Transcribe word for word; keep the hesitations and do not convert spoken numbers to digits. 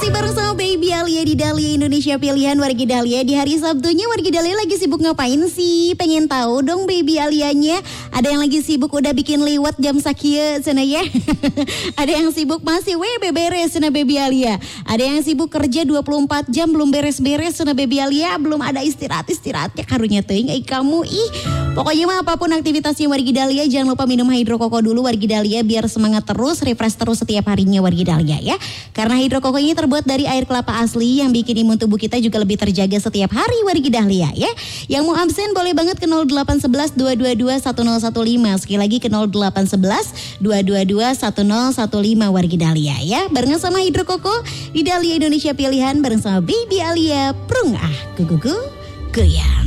Masih bareng sama Baby Alia di Dahlia Indonesia Pilihan Wargi Dahlia. Di hari Sabtunya Wargi Dahlia lagi sibuk ngapain sih? Pengen tahu dong Baby Alianya. Ada yang lagi sibuk udah bikin liwat jam sakia sana ya. Ada yang sibuk masih weh beberes sana Baby Alia. Ada yang sibuk kerja dua puluh empat jam belum beres-beres sana Baby Alia. Belum ada istirahat-istirahatnya karunya teuing ai kamu ih. Pokoknya mah apapun aktivitasnya Wargi Dahlia jangan lupa minum Hydro Koko dulu Wargi Dahlia biar semangat terus, refresh terus setiap harinya Wargi Dahlia ya. Karena Hydro Koko ini terbuat dari air kelapa asli yang bikin imun tubuh kita juga lebih terjaga setiap hari Wargi Dahlia ya. Yang mau absen boleh banget ke nol delapan satu satu dua dua dua satu nol satu lima. Sekali lagi ke nol delapan satu satu dua dua dua satu nol satu lima Wargi Dahlia ya. Barengan sama Hydro Koko di Dahlia Indonesia Pilihan bareng sama Baby Alia. Prung ah gugugu goyang.